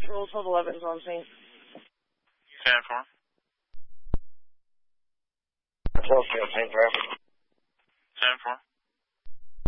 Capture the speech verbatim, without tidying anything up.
Roll twelve eleven is on scene. ten four. twelve ten, same traffic. ten four.